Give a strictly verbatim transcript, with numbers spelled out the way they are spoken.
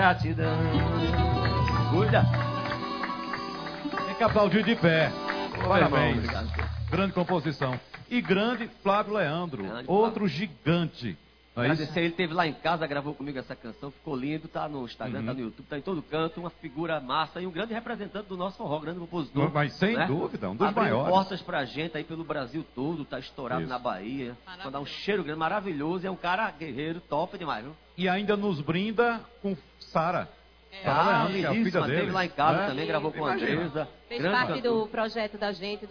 gratidão. Cuida. Tem que aplaudir de pé. Ô, Parabéns. irmão, Grande composição. E grande Flávio Leandro, Grande outro gigante. Não é isso? Agradecer, ele esteve lá em casa, gravou comigo essa canção, ficou lindo, tá no Instagram, Uhum. tá no YouTube, tá em todo canto, uma figura massa e um grande representante do nosso forró, grande compositor. Mas sem né? dúvida, um dos Abrindo maiores. portas pra gente aí pelo Brasil todo, tá estourado Isso. na Bahia. Mandar um cheiro grande, maravilhoso, e é um cara guerreiro, top demais, viu? E ainda nos brinda com Sara. É. Sara Ah, Leandro, que é a filha lindíssima, dele. teve lá em casa né? também, gravou com a Imagina. Andresa. Fez grande parte cantor. do projeto da gente,